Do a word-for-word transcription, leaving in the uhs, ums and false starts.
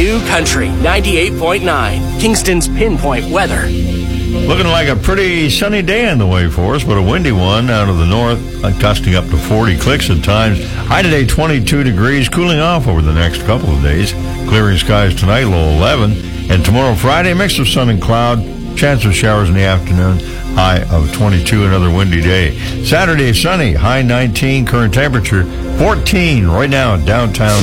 New Country ninety-eight point nine, Kingston's Pinpoint Weather. Looking like a pretty sunny day on the way for us, but a windy one out of the north, gusting up to forty clicks at times. High today, twenty-two degrees, cooling off over the next couple of days. Clearing skies tonight, low eleven. And tomorrow, Friday, mix of sun and cloud. Chance of showers in the afternoon, high of twenty-two, another windy day. Saturday, sunny, high nineteen, current temperature fourteen right now in downtown